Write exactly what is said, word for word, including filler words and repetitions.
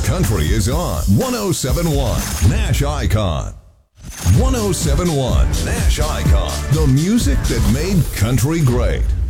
Country is on one oh seven point one Nash Icon. one oh seven point one Nash Icon. The music that made country great.